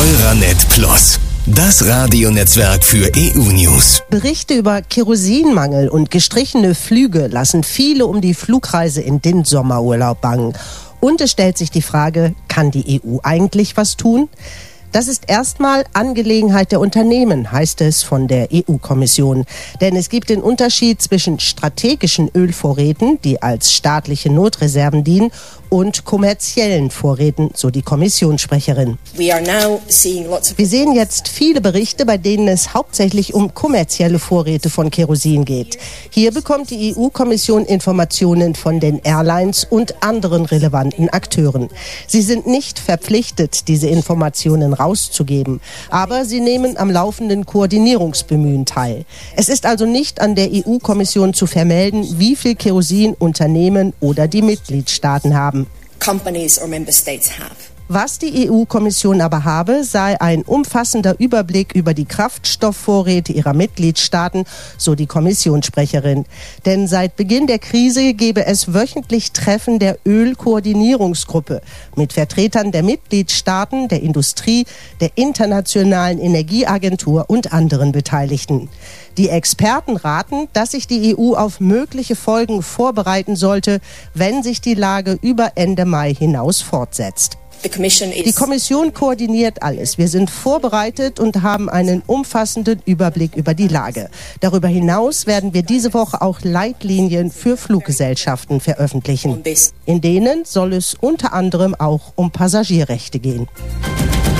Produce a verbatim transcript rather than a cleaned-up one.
Euranet Plus, das Radionetzwerk für E U-News. Berichte über Kerosinmangel und gestrichene Flüge lassen viele um die Flugreise in den Sommerurlaub bangen. Und es stellt sich die Frage, kann die E U eigentlich was tun? Das ist erstmal Angelegenheit der Unternehmen, heißt es von der E U-Kommission. Denn es gibt den Unterschied zwischen strategischen Ölvorräten, die als staatliche Notreserven dienen, und kommerziellen Vorräten, so die Kommissionssprecherin. We are now seeing lots of Wir sehen jetzt viele Berichte, bei denen es hauptsächlich um kommerzielle Vorräte von Kerosin geht. Hier bekommt die E U-Kommission Informationen von den Airlines und anderen relevanten Akteuren. Sie sind nicht verpflichtet, diese Informationen rauszugeben, aber sie nehmen am laufenden Koordinierungsbemühen teil. Es ist also nicht an der E U-Kommission zu vermelden, wie viel Kerosin Unternehmen oder die Mitgliedstaaten haben. companies or member states have. Was die E U-Kommission aber habe, sei ein umfassender Überblick über die Kraftstoffvorräte ihrer Mitgliedstaaten, so die Kommissionssprecherin. Denn seit Beginn der Krise gebe es wöchentlich Treffen der Ölkoordinierungsgruppe mit Vertretern der Mitgliedstaaten, der Industrie, der Internationalen Energieagentur und anderen Beteiligten. Die Experten raten, dass sich die E U auf mögliche Folgen vorbereiten sollte, wenn sich die Lage über Ende Mai hinaus fortsetzt. The Commission is Die Kommission koordiniert alles. Wir sind vorbereitet und haben einen umfassenden Überblick über die Lage. Darüber hinaus werden wir diese Woche auch Leitlinien für Fluggesellschaften veröffentlichen. on this. In denen soll es unter anderem auch um Passagierrechte gehen.